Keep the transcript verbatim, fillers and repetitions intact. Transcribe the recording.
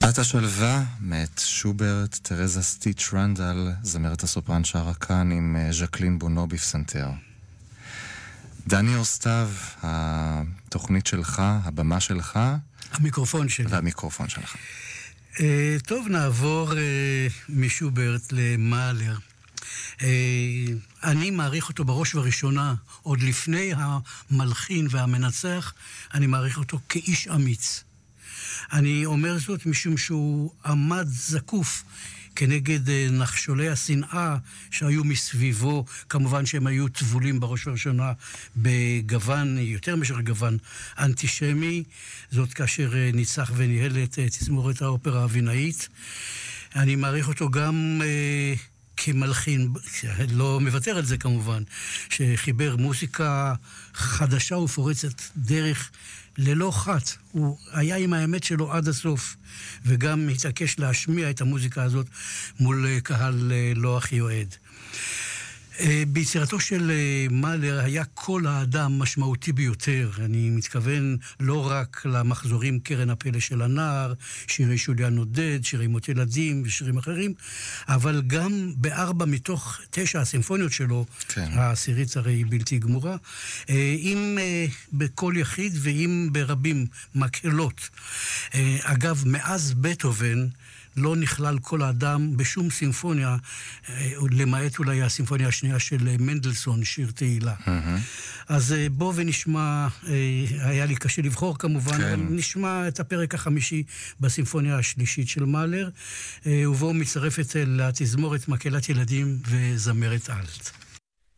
בת השלווה, מאת שוברט, תרזה סטיץ' רנדל, זמרת הסופרן שרה כאן עם ז'קלין בונו בפסנתר. דני אוסטב, התוכנית שלך, הבמה שלך. המיקרופון שלי. והמיקרופון שלך. Uh, טוב, נעבור uh, משוברט למאלר. Uh, אני מעריך אותו בראש וראשונה, עוד לפני המלחין והמנצח, אני מעריך אותו כאיש אמיץ. אני אומר זאת משום שהוא עמד זקוף כנגד נחשולי השנאה שהיו מסביבו, כמובן שהם היו טבולים בראש וראשונה בגוון, יותר משל גוון אנטישמי, זאת כאשר ניצח וניהל את תזמורת האופרה הווינאית. אני מעריך אותו גם אה, כמלחין, לא מוותר על זה כמובן, שחיבר מוזיקה חדשה ופורצת דרך ללא חת. הוא היה עם האמת שלו עד הסוף, וגם התעקש להשמיע את המוזיקה הזאת מול קהל לא הכי אוהד. ביצירתו של מאלר היה כל האדם משמעותי ביותר. אני מתכוון לא רק למחזורים קרן הפלא של הנער, שירי שוליה נודד, שירי מות ילדים ושירים אחרים, אבל גם בארבע מתוך תשע הסימפוניות שלו, כן. העשירית הרי היא בלתי גמורה, אם בכל יחיד ואם ברבים מקהלות. אגב, מאז בטהובן, לא נכלל כל האדם בשום סימפוניה, למעט אולי הסימפוניה השנייה של מנדלסון, שיר תהילה. אז בוא ונשמע, היה לי קשה לבחור כמובן, אבל נשמע את הפרק החמישי בסימפוניה השלישית של מאלר, ובו מצטרפת לתזמורת מקהלת ילדים וזמרת אלט.